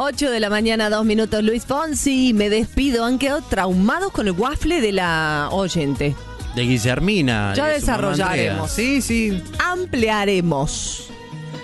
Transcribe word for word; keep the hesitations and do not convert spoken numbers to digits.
ocho de la mañana, dos minutos. Luis Fonsi, me despido. Han quedado traumados con el waffle de la oyente. De Guillermina. Ya de su mamá desarrollaremos. Andrea. Sí, sí. Ampliaremos.